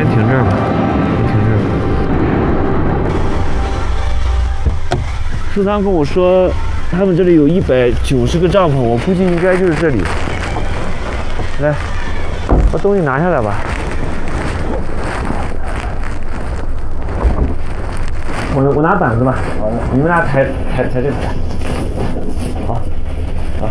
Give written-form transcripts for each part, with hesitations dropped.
停这儿吧，停这儿。苏桑跟我说，他们这里有190个帐篷，我估计应该就是这里。来，把东西拿下来吧。我拿板子吧，你们俩抬这个。好，好。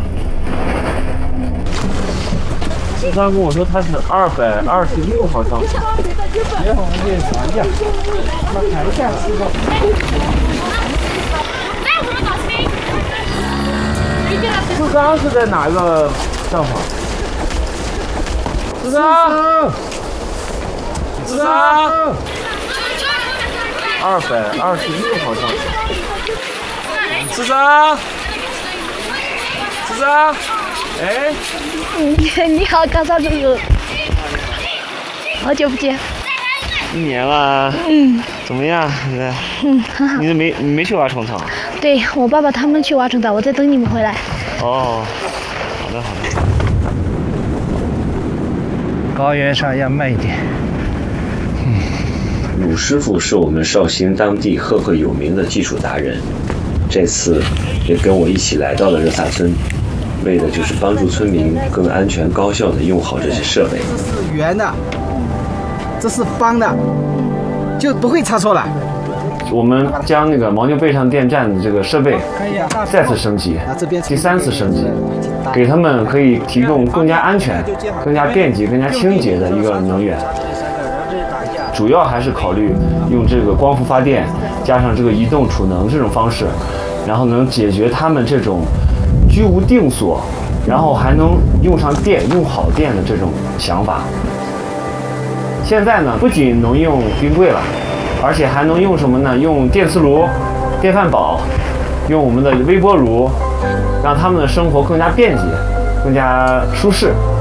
苏桑跟我说他是226号帐篷。别往那边传下，那抬下来。苏桑是在哪个帐篷？苏桑，226号帐篷。苏桑，哎， 你好，高少叔叔，好久不见。 1年了。怎么样？ 很好。 你没去挖虫草？ 对，我爸爸他们去挖虫草，我在等你们回来。 哦，好的。 高原上要慢一点。 鲁师傅是我们绍兴当地赫赫有名的技术达人，这次也跟我一起来到了热萨村，为的就是帮助村民更安全高效地用好这些设备。 这是圆的，这是方的，就不会差错了。 我们将那个牦牛背上电站的这个设备再次升级，第3次升级，给他们可以提供更加安全、更加便捷、更加清洁的一个能源。主要还是考虑用这个光伏发电，加上这个移动储能这种方式，然后能解决他们这种居无定所，然后还能用上电、用好电的这种想法。现在呢，不仅能用冰柜了，而且还能用什么呢？用电磁炉、电饭煲，用我们的微波炉，让他们的生活更加便捷、更加舒适。